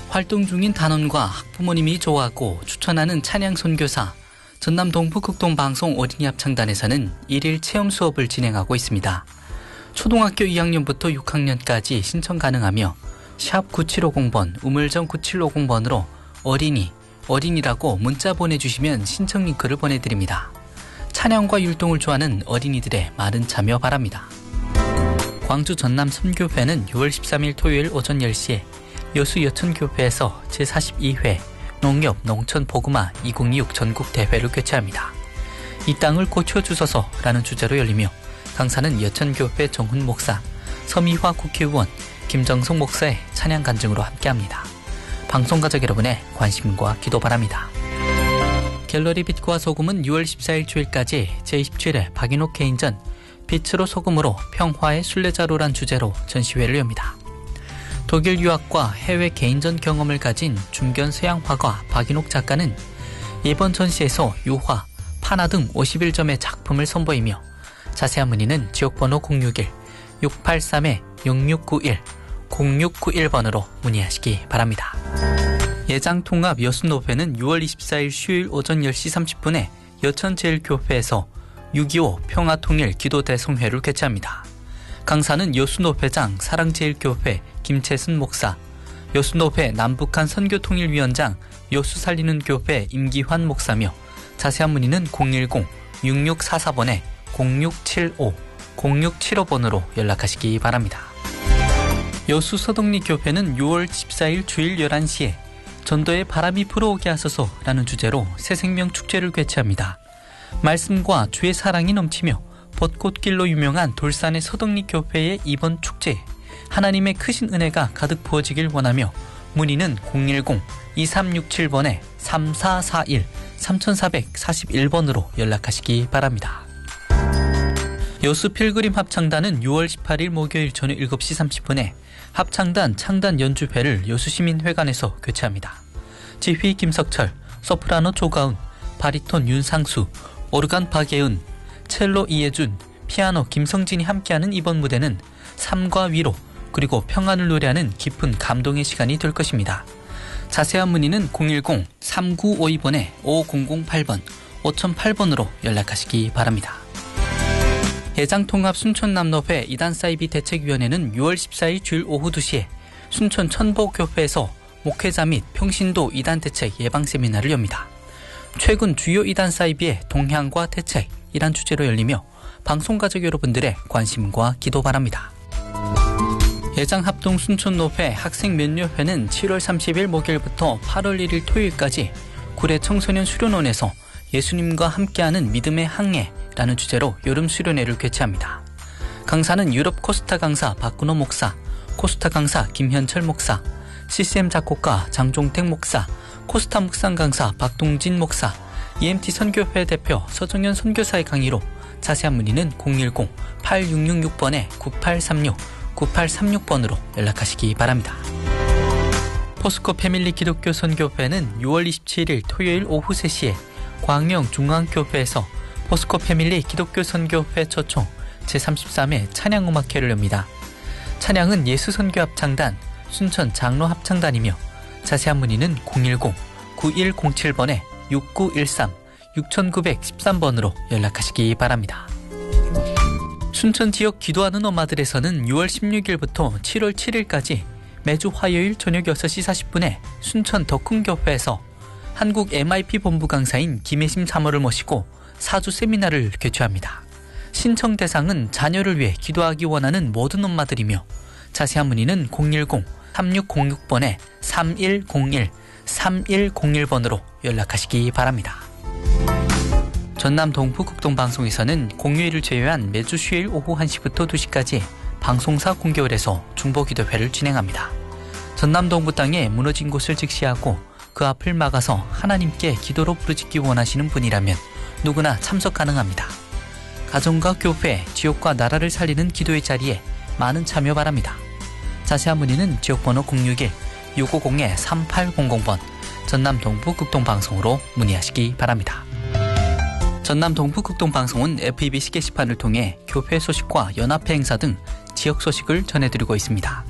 활동 중인 단원과 학부모님이 좋아하고 추천하는 찬양 선교사 전남 동부극동방송 어린이 합창단에서는 1일 체험 수업을 진행하고 있습니다. 초등학교 2학년부터 6학년까지 신청 가능하며 샵 9750번, 우물정 9750번으로 어린이라고 문자 보내주시면 신청 링크를 보내드립니다. 찬양과 율동을 좋아하는 어린이들의 많은 참여 바랍니다. 광주 전남 선교회는 6월 13일 토요일 오전 10시에 여수 여천교회에서 제42회 농협 농촌 복음화 2026 전국 대회를 개최합니다. 이 땅을 고쳐주소서라는 주제로 열리며 강사는 여천교회 정훈 목사, 서미화 국회의원, 김정성 목사의 찬양 간증으로 함께합니다. 방송가족 여러분의 관심과 기도 바랍니다. 갤러리 빛과 소금은 6월 14일 주일까지 제27회 박인옥 개인전 빛으로 소금으로 평화의 순례자로란 주제로 전시회를 엽니다. 독일 유학과 해외 개인전 경험을 가진 중견 서양 화가 박인옥 작가는 이번 전시에서 유화, 판화 등 51점의 작품을 선보이며 자세한 문의는 지역번호 061-683-6691, 0691번으로 문의하시기 바랍니다. 예장통합 여수노회는 6월 24일 수요일 오전 10시 30분에 여천제일교회에서 6.25 평화통일 기도대성회를 개최합니다. 강사는 여수노회장 사랑제일교회 김채순 목사, 여수노회 남북한 선교통일위원장 여수살리는교회 임기환 목사며 자세한 문의는 010-6644번에 0675, 0675번으로 연락하시기 바랍니다. 여수 서덕리교회는 6월 14일 주일 11시에 전도에 바람이 불어오게 하소서라는 주제로 새생명 축제를 개최합니다. 말씀과 주의 사랑이 넘치며 벚꽃길로 유명한 돌산의 서덕리교회의 이번 축제에 하나님의 크신 은혜가 가득 부어지길 원하며 문의는 010-2367번에 3441, 3441번으로 연락하시기 바랍니다. 여수 필그림 합창단은 6월 18일 목요일 저녁 7시 30분에 합창단 창단 연주회를 여수시민회관에서 개최합니다. 지휘 김석철, 소프라노 조가은, 바리톤 윤상수, 오르간 박예은, 첼로 이예준, 피아노 김성진이 함께하는 이번 무대는 삶과 위로 그리고 평안을 노래하는 깊은 감동의 시간이 될 것입니다. 자세한 문의는 010-3952번에 5008번, 5008번으로 연락하시기 바랍니다. 예장통합 순천남로회 이단사이비 대책위원회는 6월 14일 주일 오후 2시에 순천 천복교회에서 목회자 및 평신도 이단대책 예방세미나를 엽니다. 최근 주요 이단사이비의 동향과 대책이란 주제로 열리며 방송가족 여러분들의 관심과 기도 바랍니다. 예장합동 순천노회 학생면료회는 7월 30일 목요일부터 8월 1일 토요일까지 구례 청소년 수련원에서 예수님과 함께하는 믿음의 항해라는 주제로 여름 수련회를 개최합니다. 강사는 유럽 코스타 강사 박근호 목사, 코스타 강사 김현철 목사, CCM 작곡가 장종택 목사, 코스타 묵상 강사 박동진 목사, EMT 선교회 대표 서정현 선교사의 강의로 자세한 문의는 010-8666번에 9836, 9836번으로 연락하시기 바랍니다. 포스코 패밀리 기독교 선교회는 6월 27일 토요일 오후 3시에 광명 중앙교회에서 포스코 패밀리 기독교 선교회 초청 제33회 찬양음악회를 엽니다. 찬양은 예수선교합창단, 순천 장로합창단이며 자세한 문의는 010-9107번에 6913, 6913번으로 연락하시기 바랍니다. 순천 지역 기도하는 엄마들에서는 6월 16일부터 7월 7일까지 매주 화요일 저녁 6시 40분에 순천 덕흥교회에서 한국 MIP 본부 강사인 김혜심 사모를 모시고 4주 세미나를 개최합니다. 신청 대상은 자녀를 위해 기도하기 원하는 모든 엄마들이며 자세한 문의는 010-3606번에 3101, 3101번으로 연락하시기 바랍니다. 전남 동부극동방송에서는 공휴일을 제외한 매주 수요일 오후 1시부터 2시까지 방송사 공개월에서 중보기도회를 진행합니다. 전남 동부 땅에 무너진 곳을 직시하고 그 앞을 막아서 하나님께 기도로 부르짖기 원하시는 분이라면 누구나 참석 가능합니다. 가정과 교회, 지역과 나라를 살리는 기도의 자리에 많은 참여 바랍니다. 자세한 문의는 지역번호 061-650-3800번 전남 동부극동방송으로 문의하시기 바랍니다. 전남 동부극동방송은 FEBC 게시판을 통해 교회 소식과 연합회 행사 등 지역 소식을 전해드리고 있습니다.